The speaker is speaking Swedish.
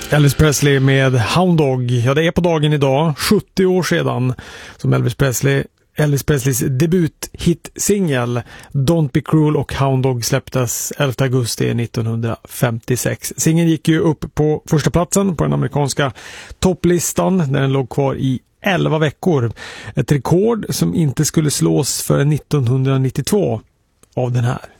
Elvis Presley med Hound Dog. Ja, det är på dagen idag, 70 år sedan, som Elvis Presleys debut-hit-singel Don't Be Cruel och Hound Dog släpptes 11 augusti 1956. Singeln gick ju upp på första platsen på den amerikanska topplistan där den låg kvar i 11 veckor. Ett rekord som inte skulle slås förrän 1992 av den här.